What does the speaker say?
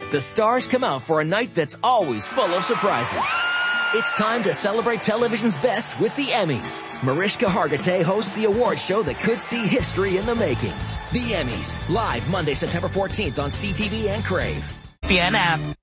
the stars come out for a night that's always full of surprises. It's time to celebrate television's best with the Emmys. Mariska Hargitay hosts the award show that could see history in the making. The Emmys, live Monday, September 14th on CTV and Crave. ESPN app.